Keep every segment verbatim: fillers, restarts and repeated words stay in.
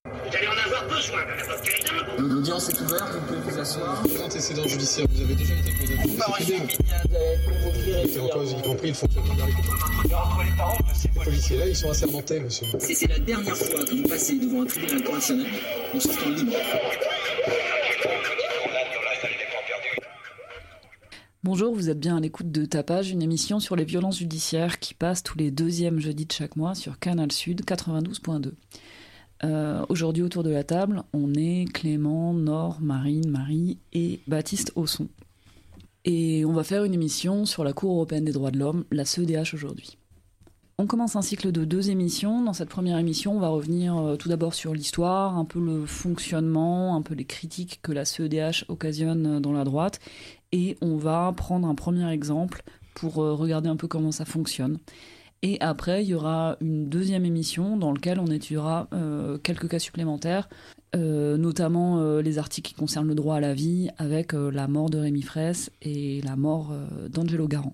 Vous allez en avoir besoin, madame Bocquet. L'audience est ouverte, vous pouvez vous asseoir. Antécédent judiciaire, vous avez déjà été condamné. Vous paraissez immédiat d'être convoqué. C'est en cause, y compris le fonctionnement de la République. Entre les parents de ces Les policiers là, ils sont assermentés, monsieur. C'est, c'est la dernière fois que vous passez devant un tribunal correctionnel en sortant libre. Bonjour, vous êtes bien à l'écoute de Tapage, une émission sur les violences judiciaires qui passe tous les deuxièmes jeudis de chaque mois sur Canal Sud quatre-vingt-douze point deux. Euh, aujourd'hui, autour de la table, on est Clément, Nord, Marine, Marie et Baptiste Osson. Et on va faire une émission sur la Cour européenne des droits de l'homme, la C E D H, aujourd'hui. On commence un cycle de deux émissions. Dans cette première émission, on va revenir euh, tout d'abord sur l'histoire, un peu le fonctionnement, un peu les critiques que la C E D H occasionne dans la droite. Et on va prendre un premier exemple pour euh, regarder un peu comment ça fonctionne. Et après, il y aura une deuxième émission dans laquelle on étudiera euh, quelques cas supplémentaires, euh, notamment euh, les articles qui concernent le droit à la vie, avec euh, la mort de Rémi Fraisse et la mort euh, d'Angelo Garant.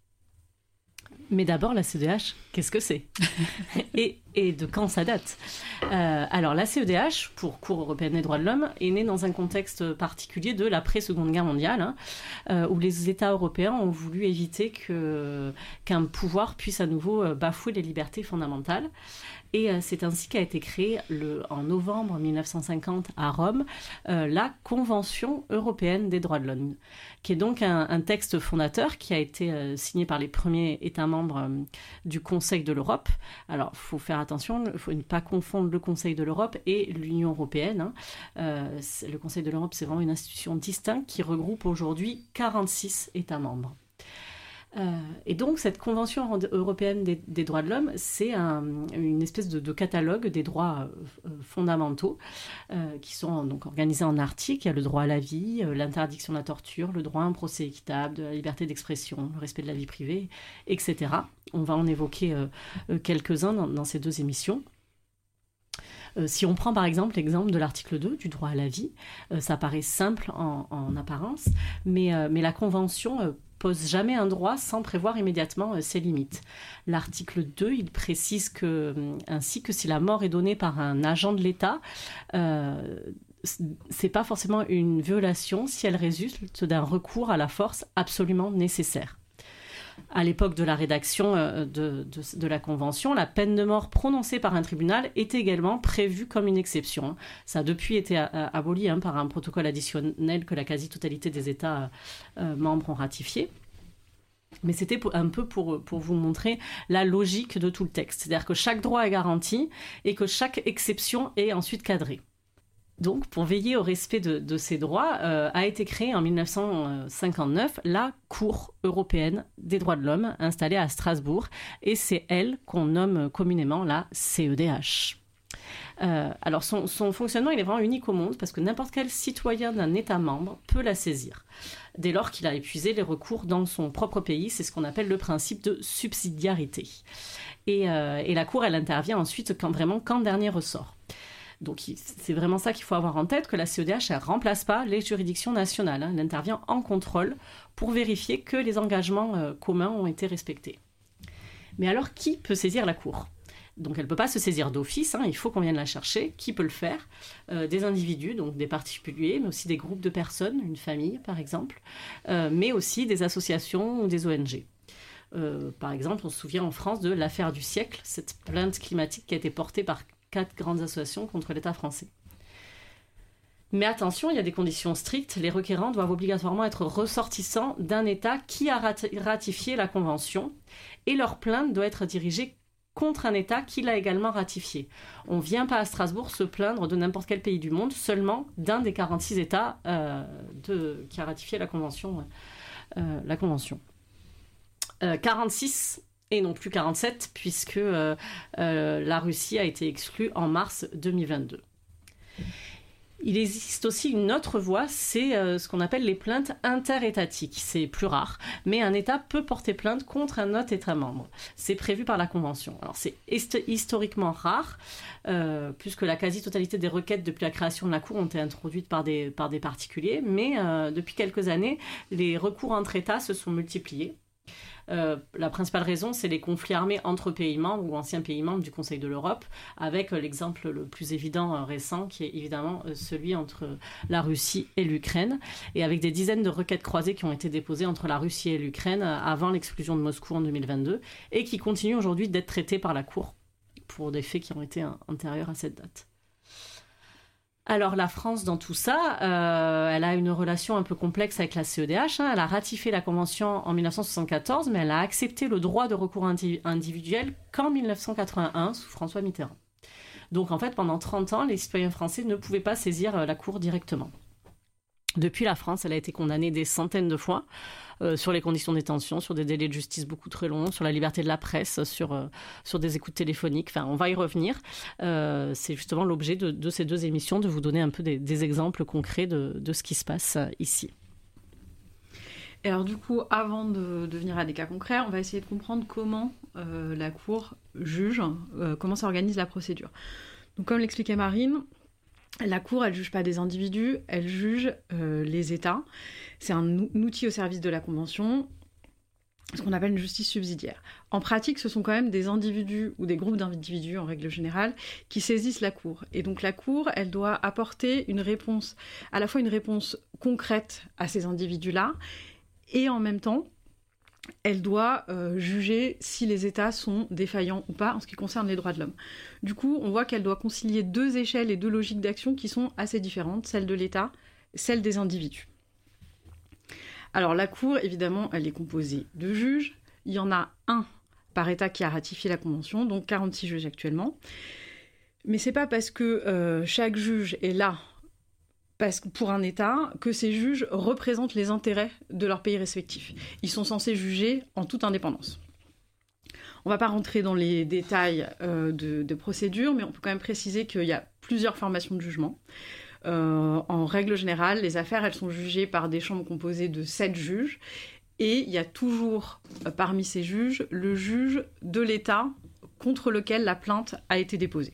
Mais d'abord, la C E D H, qu'est-ce que c'est et, et de quand ça date euh, Alors, la C E D H, pour Cour européenne des droits de l'homme, est née dans un contexte particulier de l'après-Seconde Guerre mondiale, hein, euh, où les États européens ont voulu éviter que, qu'un pouvoir puisse à nouveau bafouer les libertés fondamentales. Et euh, c'est ainsi qu'a été créée le, en novembre mille neuf cent cinquante à Rome euh, la Convention européenne des droits de l'homme, qui est donc un, un texte fondateur qui a été euh, signé par les premiers États membres euh, du Conseil de l'Europe. Alors, il faut faire attention, il faut ne pas confondre le Conseil de l'Europe et l'Union européenne. Hein. Euh, le Conseil de l'Europe, c'est vraiment une institution distincte qui regroupe aujourd'hui quarante-six États membres. Euh, et donc, cette Convention européenne des, des droits de l'homme, c'est un, une espèce de, de catalogue des droits euh, fondamentaux euh, qui sont donc organisés en articles. Il y a le droit à la vie, euh, l'interdiction de la torture, le droit à un procès équitable, de la liberté d'expression, le respect de la vie privée, et cetera. On va en évoquer euh, quelques-uns dans, dans ces deux émissions. Euh, si on prend par exemple l'exemple de l'article deux du droit à la vie, euh, ça paraît simple en, en apparence, mais, euh, mais la Convention euh, pose jamais un droit sans prévoir immédiatement euh, ses limites. L'article deux, il précise que, ainsi que si la mort est donnée par un agent de l'État, euh, c'est pas forcément une violation si elle résulte d'un recours à la force absolument nécessaire. À l'époque de la rédaction de, de, de la Convention, la peine de mort prononcée par un tribunal est également prévue comme une exception. Ça a depuis été aboli hein, par un protocole additionnel que la quasi-totalité des États euh, membres ont ratifié. Mais c'était un peu pour, pour vous montrer la logique de tout le texte. C'est-à-dire que chaque droit est garanti et que chaque exception est ensuite cadrée. Donc, pour veiller au respect de, de ces droits, euh, a été créée en mille neuf cent cinquante-neuf la Cour européenne des droits de l'homme, installée à Strasbourg, et c'est elle qu'on nomme communément la C E D H. Euh, alors, son, son fonctionnement, il est vraiment unique au monde, parce que n'importe quel citoyen d'un État membre peut la saisir, dès lors qu'il a épuisé les recours dans son propre pays. C'est ce qu'on appelle le principe de subsidiarité. Et, euh, et la Cour, elle intervient ensuite quand, vraiment qu'en dernier ressort. Donc c'est vraiment ça qu'il faut avoir en tête, que la C E D H ne remplace pas les juridictions nationales. Hein. Elle intervient en contrôle pour vérifier que les engagements euh, communs ont été respectés. Mais alors, qui peut saisir la Cour ? Donc elle ne peut pas se saisir d'office, hein, il faut qu'on vienne la chercher. Qui peut le faire ? euh, Des individus, donc des particuliers, mais aussi des groupes de personnes, une famille par exemple, euh, mais aussi des associations ou des O N G. Euh, par exemple, on se souvient en France de l'affaire du siècle, cette plainte climatique qui a été portée par quatre grandes associations contre l'État français. Mais attention, il y a des conditions strictes. Les requérants doivent obligatoirement être ressortissants d'un État qui a ratifié la Convention et leur plainte doit être dirigée contre un État qui l'a également ratifié. On ne vient pas à Strasbourg se plaindre de n'importe quel pays du monde, seulement d'un des quarante-six États euh, de, qui a ratifié la Convention. Euh, la convention. Euh, quarante-six et non plus quarante-sept, puisque euh, euh, la Russie a été exclue en mars deux mille vingt-deux. Il existe aussi une autre voie, c'est euh, ce qu'on appelle les plaintes interétatiques. C'est plus rare, mais un État peut porter plainte contre un autre État membre. C'est prévu par la Convention. Alors c'est hist- historiquement rare, euh, puisque la quasi-totalité des requêtes depuis la création de la Cour ont été introduites par des, par des particuliers, mais euh, depuis quelques années, les recours entre États se sont multipliés. Euh, la principale raison, c'est les conflits armés entre pays membres ou anciens pays membres du Conseil de l'Europe, avec euh, l'exemple le plus évident euh, récent, qui est évidemment euh, celui entre la Russie et l'Ukraine, et avec des dizaines de requêtes croisées qui ont été déposées entre la Russie et l'Ukraine euh, avant l'exclusion de Moscou en deux mille vingt-deux, et qui continuent aujourd'hui d'être traitées par la Cour pour des faits qui ont été euh, antérieurs à cette date. Alors la France, dans tout ça, euh, elle a une relation un peu complexe avec la C E D H. Hein. Elle a ratifié la Convention en dix-neuf cent soixante-quatorze, mais elle a accepté le droit de recours indi- individuel qu'en dix-neuf cent quatre-vingt-un, sous François Mitterrand. Donc en fait, pendant trente ans, les citoyens français ne pouvaient pas saisir la Cour directement. Depuis, la France, elle a été condamnée des centaines de fois euh, sur les conditions de détention, sur des délais de justice beaucoup très longs, sur la liberté de la presse, sur, euh, sur des écoutes téléphoniques. Enfin, on va y revenir. Euh, c'est justement l'objet de, de ces deux émissions, de vous donner un peu des, des exemples concrets de, de ce qui se passe euh, ici. Et alors du coup, avant de, de venir à des cas concrets, on va essayer de comprendre comment euh, la Cour juge, euh, comment s'organise la procédure. Donc comme l'expliquait Marine, la Cour, elle ne juge pas des individus, elle juge euh, les États. C'est un outil au service de la Convention, ce qu'on appelle une justice subsidiaire. En pratique, ce sont quand même des individus ou des groupes d'individus, en règle générale, qui saisissent la Cour. Et donc la Cour, elle doit apporter une réponse, à la fois une réponse concrète à ces individus-là, et en même temps, elle doit euh, juger si les États sont défaillants ou pas en ce qui concerne les droits de l'homme. Du coup, on voit qu'elle doit concilier deux échelles et deux logiques d'action qui sont assez différentes, celle de l'État, celle des individus. Alors la Cour, évidemment, elle est composée de juges. Il y en a un par État qui a ratifié la Convention, donc quarante-six juges actuellement. Mais c'est pas parce que euh, chaque juge est là parce que pour un État, que ces juges représentent les intérêts de leur pays respectif. Ils sont censés juger en toute indépendance. On ne va pas rentrer dans les détails euh, de, de procédure, mais on peut quand même préciser qu'il y a plusieurs formations de jugement. Euh, en règle générale, les affaires, elles sont jugées par des chambres composées de sept juges, et il y a toujours, euh, parmi ces juges, le juge de l'État contre lequel la plainte a été déposée.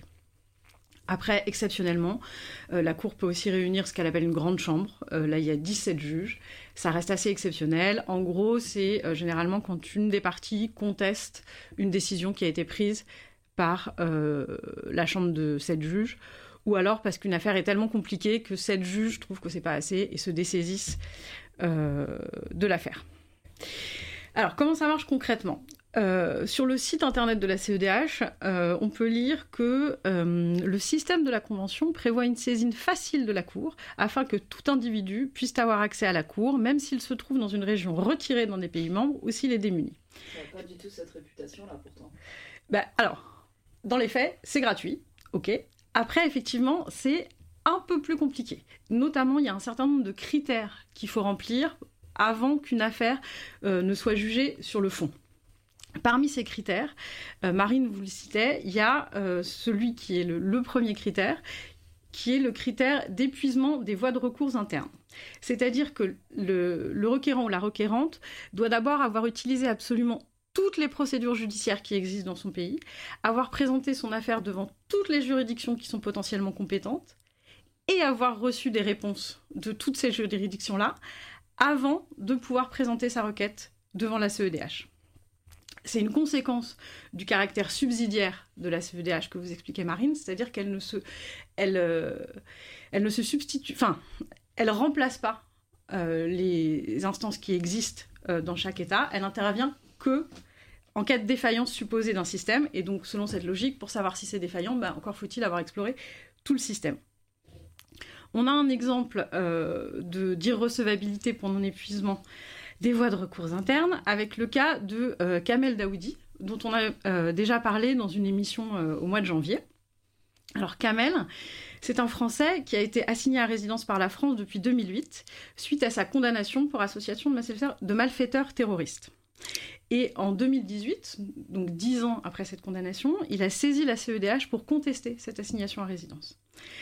Après, exceptionnellement, euh, la Cour peut aussi réunir ce qu'elle appelle une grande chambre. Euh, là, il y a dix-sept juges. Ça reste assez exceptionnel. En gros, c'est euh, généralement quand une des parties conteste une décision qui a été prise par euh, la chambre de sept juges, ou alors parce qu'une affaire est tellement compliquée que sept juges trouvent que c'est pas assez et se dessaisissent euh, de l'affaire. Alors, comment ça marche concrètement ? Euh, sur le site internet de la C E D H, euh, on peut lire que euh, le système de la Convention prévoit une saisine facile de la Cour afin que tout individu puisse avoir accès à la Cour, même s'il se trouve dans une région retirée d'un des pays membres ou s'il est démuni. Il n'y a pas du tout cette réputation-là, pourtant. Bah, alors, dans les faits, c'est gratuit, ok. Après, effectivement, c'est un peu plus compliqué. Notamment, il y a un certain nombre de critères qu'il faut remplir avant qu'une affaire euh, ne soit jugée sur le fond. Parmi ces critères, euh, Marine vous le citait, il y a euh, celui qui est le, le premier critère, qui est le critère d'épuisement des voies de recours internes. C'est-à-dire que le, le requérant ou la requérante doit d'abord avoir utilisé absolument toutes les procédures judiciaires qui existent dans son pays, avoir présenté son affaire devant toutes les juridictions qui sont potentiellement compétentes, et avoir reçu des réponses de toutes ces juridictions-là avant de pouvoir présenter sa requête devant la C E D H. C'est une conséquence du caractère subsidiaire de la C E D H que vous expliquait Marine, c'est-à-dire qu'elle ne se, elle, euh, elle ne se substitue, enfin, elle remplace pas euh, les instances qui existent euh, dans chaque État. Elle intervient que en cas de défaillance supposée d'un système, et donc selon cette logique, pour savoir si c'est défaillant, ben, encore faut-il avoir exploré tout le système. On a un exemple euh, de, d'irrecevabilité pour non-épuisement des voies de recours internes, avec le cas de euh, Kamel Daoudi, dont on a euh, déjà parlé dans une émission euh, au mois de janvier. Alors Kamel, c'est un Français qui a été assigné à résidence par la France depuis deux mille huit, suite à sa condamnation pour association de malfaiteurs, de malfaiteurs terroristes. Et en deux mille dix-huit, donc dix ans après cette condamnation, il a saisi la C E D H pour contester cette assignation à résidence.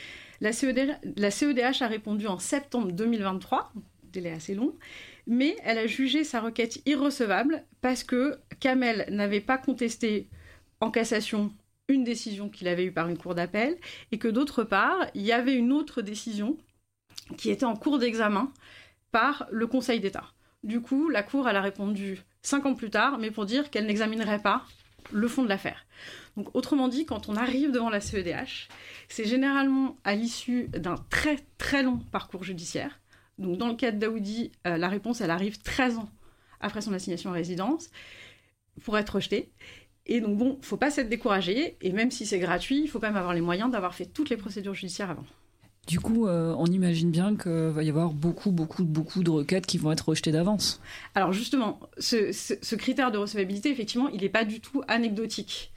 La C E D H, la C E D H a répondu en septembre deux mille vingt-trois, délai assez long, mais elle a jugé sa requête irrecevable parce que Kamel n'avait pas contesté en cassation une décision qu'il avait eue par une cour d'appel et que d'autre part, il y avait une autre décision qui était en cours d'examen par le Conseil d'État. du coup, la Cour elle a répondu cinq ans plus tard, mais pour dire qu'elle n'examinerait pas le fond de l'affaire. Donc, autrement dit, quand on arrive devant la C E D H, c'est généralement à l'issue d'un très très long parcours judiciaire. Donc, dans le cas de Daoudi, euh, la réponse, elle arrive treize ans après son assignation à résidence pour être rejetée. Et donc, bon, faut pas s'être découragé. Et même si c'est gratuit, il faut quand même avoir les moyens d'avoir fait toutes les procédures judiciaires avant. Du coup, euh, on imagine bien qu'il va y avoir beaucoup, beaucoup, beaucoup de requêtes qui vont être rejetées d'avance. Alors justement, ce, ce, ce critère de recevabilité, effectivement, il n'est pas du tout anecdotique.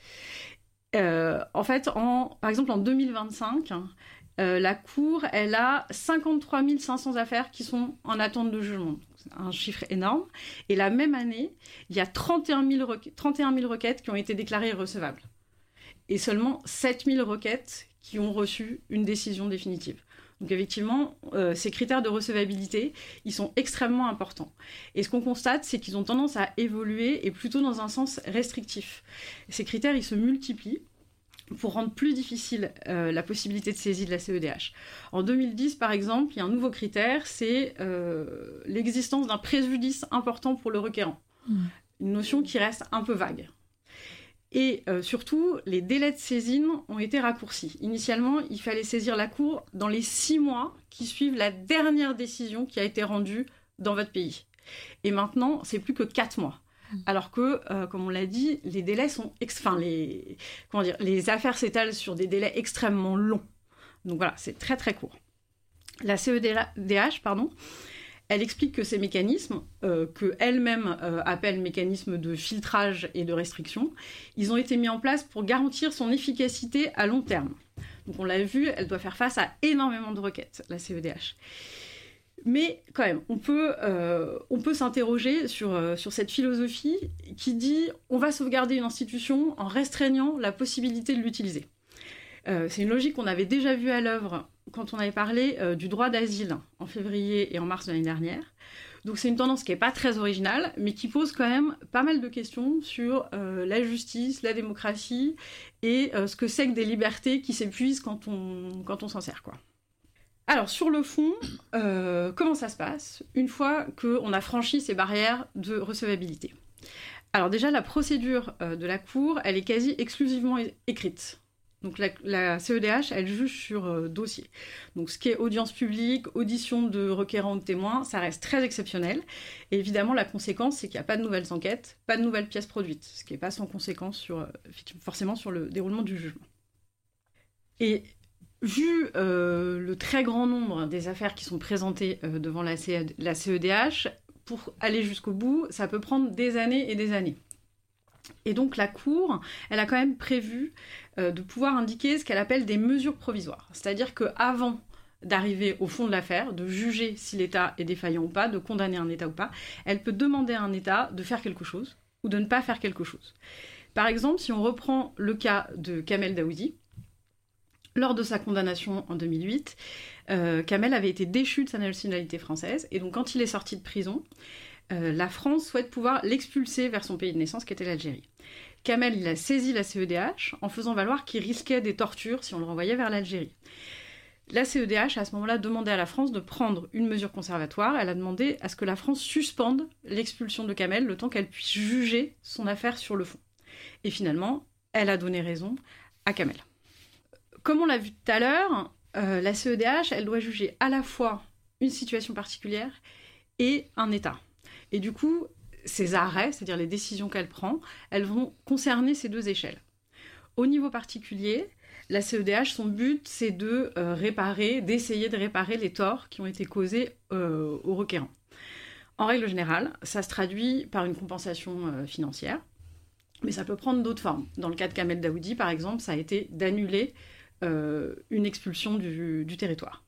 Euh, en fait, en, par exemple, en deux mille vingt-cinq, euh, la Cour, elle a cinquante-trois mille cinq cents affaires qui sont en attente de jugement. C'est un chiffre énorme. Et la même année, il y a trente et un mille requêtes qui ont été déclarées irrecevables. Et seulement sept mille requêtes qui ont reçu une décision définitive. Donc effectivement, euh, ces critères de recevabilité, ils sont extrêmement importants. Et ce qu'on constate, c'est qu'ils ont tendance à évoluer et plutôt dans un sens restrictif. Ces critères, ils se multiplient pour rendre plus difficile euh, la possibilité de saisie de la C E D H. En deux mille dix, par exemple, il y a un nouveau critère, c'est euh, l'existence d'un préjudice important pour le requérant. Mmh. Une notion qui reste un peu vague. Et euh, surtout, les délais de saisine ont été raccourcis. Initialement, il fallait saisir la Cour dans les six mois qui suivent la dernière décision qui a été rendue dans votre pays. Et maintenant, c'est plus que quatre mois. Alors que, euh, comme on l'a dit, les délais sont... Ex- enfin, les... Comment dire, les affaires s'étalent sur des délais extrêmement longs. Donc voilà, c'est très très court. La C E D H, pardon, elle explique que ces mécanismes, euh, qu'elle-même euh, appelle mécanismes de filtrage et de restriction, ils ont été mis en place pour garantir son efficacité à long terme. Donc on l'a vu, elle doit faire face à énormément de requêtes, la C E D H. Mais quand même, on peut, euh, on peut s'interroger sur, euh, sur cette philosophie qui dit on va sauvegarder une institution en restreignant la possibilité de l'utiliser. Euh, c'est une logique qu'on avait déjà vue à l'œuvre quand on avait parlé euh, du droit d'asile en février et en mars de l'année dernière. Donc c'est une tendance qui n'est pas très originale, mais qui pose quand même pas mal de questions sur euh, la justice, la démocratie et euh, ce que c'est que des libertés qui s'épuisent quand on, quand on s'en sert, quoi. Alors sur le fond, euh, comment ça se passe une fois qu'on a franchi ces barrières de recevabilité ? Alors déjà, la procédure euh, de la Cour, elle est quasi exclusivement é- écrite. Donc la, la C E D H, elle juge sur euh, dossier. Donc ce qui est audience publique, audition de requérants ou de témoins, ça reste très exceptionnel. Et évidemment, la conséquence, c'est qu'il n'y a pas de nouvelles enquêtes, pas de nouvelles pièces produites, ce qui n'est pas sans conséquence sur, euh, forcément sur le déroulement du jugement. Et vu euh, le très grand nombre des affaires qui sont présentées euh, devant la, C- la C E D H, pour aller jusqu'au bout, ça peut prendre des années et des années. Et donc la Cour, elle a quand même prévu euh, de pouvoir indiquer ce qu'elle appelle des mesures provisoires. C'est-à-dire qu'avant d'arriver au fond de l'affaire, de juger si l'État est défaillant ou pas, de condamner un État ou pas, elle peut demander à un État de faire quelque chose ou de ne pas faire quelque chose. Par exemple, si on reprend le cas de Kamel Daoudi, lors de sa condamnation en deux mille huit, euh, Kamel avait été déchu de sa nationalité française, et donc quand il est sorti de prison, euh, la France souhaite pouvoir l'expulser vers son pays de naissance, qui était l'Algérie. Kamel, il a saisi la C E D H en faisant valoir qu'il risquait des tortures si on le renvoyait vers l'Algérie. La C E D H, à ce moment-là, demandait à la France de prendre une mesure conservatoire. Elle a demandé à ce que la France suspende l'expulsion de Kamel le temps qu'elle puisse juger son affaire sur le fond. Et finalement, elle a donné raison à Kamel. Comme on l'a vu tout à l'heure, euh, la C E D H, elle doit juger à la fois une situation particulière et un État. Et du coup, ces arrêts, c'est-à-dire les décisions qu'elle prend, elles vont concerner ces deux échelles. Au niveau particulier, la C E D H, son but, c'est de euh, réparer, d'essayer de réparer les torts qui ont été causés euh, aux requérants. En règle générale, ça se traduit par une compensation euh, financière, mais ça peut prendre d'autres formes. Dans le cas de Kamel Daoudi, par exemple, ça a été d'annuler euh, une expulsion du, du territoire.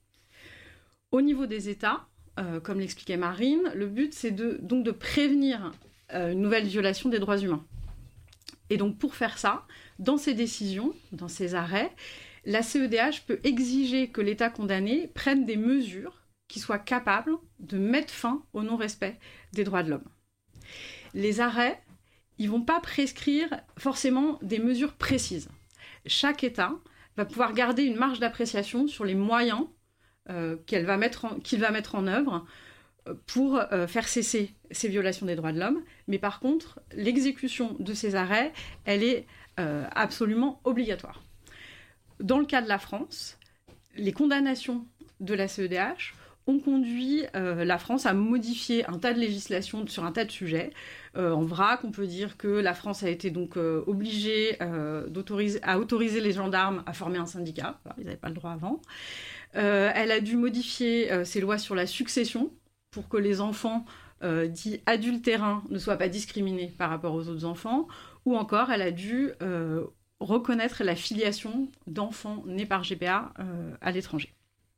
Au niveau des États, euh, comme l'expliquait Marine, le but, c'est de, donc de prévenir euh, une nouvelle violation des droits humains. Et donc, pour faire ça, dans ces décisions, dans ces arrêts, la C E D H peut exiger que l'État condamné prenne des mesures qui soient capables de mettre fin au non-respect des droits de l'homme. Les arrêts, ils ne vont pas prescrire forcément des mesures précises. Chaque État va pouvoir garder une marge d'appréciation sur les moyens euh, qu'elle va mettre en, qu'il va mettre en œuvre pour euh, faire cesser ces violations des droits de l'homme. Mais par contre, l'exécution de ces arrêts, elle est euh, absolument obligatoire. Dans le cas de la France, les condamnations de la C E D H ont conduit euh, la France à modifier un tas de législations sur un tas de sujets. Euh, en vrac, on peut dire que la France a été donc euh, obligée euh, d'autoriser, à autoriser les gendarmes à former un syndicat. Alors, ils n'avaient pas le droit avant. Euh, elle a dû modifier euh, ses lois sur la succession pour que les enfants euh, dits adultérins ne soient pas discriminés par rapport aux autres enfants. Ou encore, elle a dû euh, reconnaître la filiation d'enfants nés par G P A euh, à l'étranger.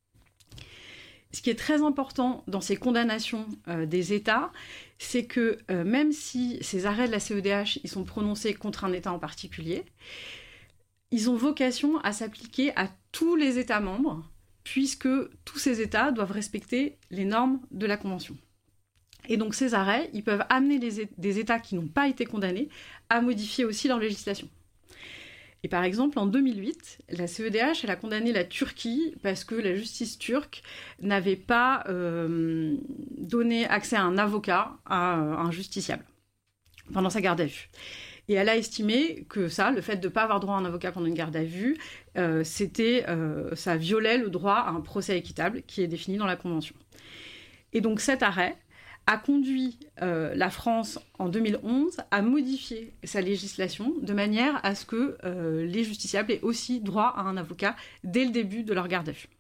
Ce qui est très important dans ces condamnations euh, des États, c'est que euh, même si ces arrêts de la C E D H ils sont prononcés contre un État en particulier, ils ont vocation à s'appliquer à tous les États membres, puisque tous ces États doivent respecter les normes de la Convention. Et donc ces arrêts, ils peuvent amener les, des États qui n'ont pas été condamnés à modifier aussi leur législation. Et par exemple, en deux mille huit, la C E D H elle a condamné la Turquie parce que la justice turque n'avait pas euh, donné accès à un avocat à un justiciable pendant sa garde à vue. Et elle a estimé que ça, le fait de ne pas avoir droit à un avocat pendant une garde à vue, euh, c'était, euh, ça violait le droit à un procès équitable qui est défini dans la Convention. Et donc cet arrêt a conduit euh, la France en deux mille onze à modifier sa législation de manière à ce que euh, les justiciables aient aussi droit à un avocat dès le début de leur garde à vue.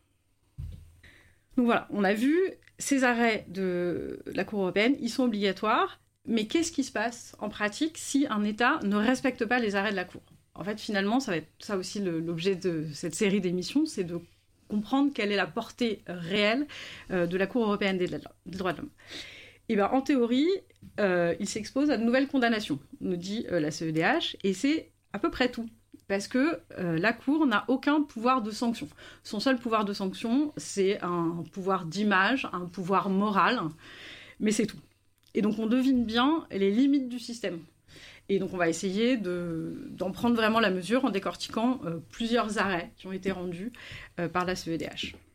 Donc voilà, on a vu ces arrêts de la Cour européenne, ils sont obligatoires, mais qu'est-ce qui se passe en pratique si un État ne respecte pas les arrêts de la Cour ? En fait, finalement, ça va être ça aussi le, l'objet de cette série d'émissions, c'est de comprendre quelle est la portée réelle euh, de la Cour européenne des, des droits de l'homme. Et ben, en théorie, euh, il s'expose à de nouvelles condamnations, nous dit euh, la C E D H, et c'est à peu près tout. Parce que euh, la Cour n'a aucun pouvoir de sanction. Son seul pouvoir de sanction, c'est un pouvoir d'image, un pouvoir moral, mais c'est tout. Et donc on devine bien les limites du système. Et donc on va essayer de, d'en prendre vraiment la mesure en décortiquant euh, plusieurs arrêts qui ont été rendus euh, par la C E D H.